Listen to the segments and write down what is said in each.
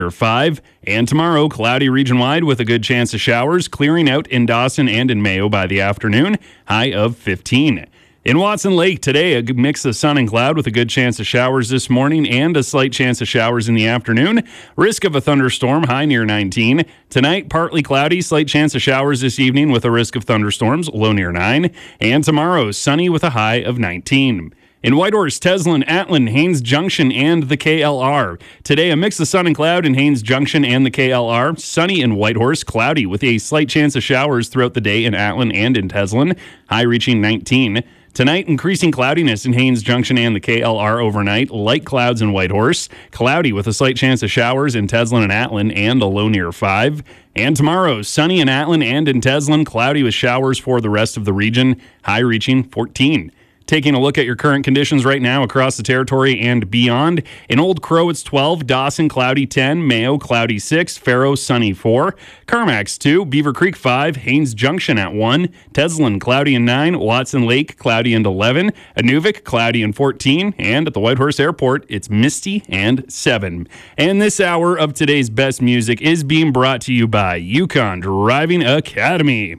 5. And tomorrow, cloudy region-wide with a good chance of showers, clearing out in Dawson and in Mayo by the afternoon, high of 15. In Watson Lake today, a mix of sun and cloud with a good chance of showers this morning and a slight chance of showers in the afternoon. Risk of a thunderstorm, high near 19. Tonight, partly cloudy, slight chance of showers this evening with a risk of thunderstorms, low near 9. And tomorrow, sunny with a high of 19. In Whitehorse, Teslin, Atlin, Haines Junction, and the KLR. Today, a mix of sun and cloud in Haines Junction and the KLR. Sunny in Whitehorse, cloudy with a slight chance of showers throughout the day in Atlin and in Teslin, high reaching 19. Tonight, increasing cloudiness in Haines Junction and the KLR overnight. Light clouds in Whitehorse. Cloudy with a slight chance of showers in Teslin and Atlin and a low near 5. And tomorrow, sunny in Atlin and in Teslin. Cloudy with showers for the rest of the region. High reaching 14. Taking a look at your current conditions right now across the territory and beyond. In Old Crow, it's 12. Dawson, cloudy 10. Mayo, cloudy 6. Faro, sunny 4. Carmacks 2. Beaver Creek 5. Haines Junction at 1. Teslin, cloudy and 9. Watson Lake, cloudy and 11. Inuvik, cloudy and 14. And at the Whitehorse Airport, it's misty and 7. And this hour of today's best music is being brought to you by Yukon Driving Academy.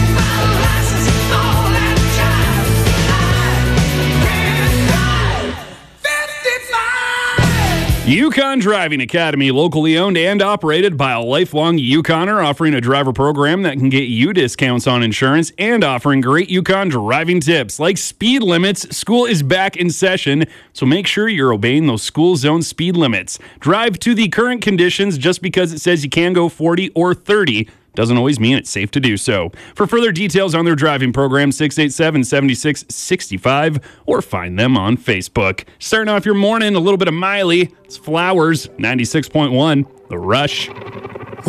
Yukon Driving Academy, locally owned and operated by a lifelong Yukoner, offering a driver program that can get you discounts on insurance and offering great Yukon driving tips like speed limits. School is back in session, so make sure you're obeying those school zone speed limits. Drive to the current conditions. Just because it says you can go 40 or 30 doesn't always mean it's safe to do so. For further details on their driving program, 687-7665, or find them on Facebook. Starting off your morning, a little bit of Miley. It's Flowers, 96.1, The Rush.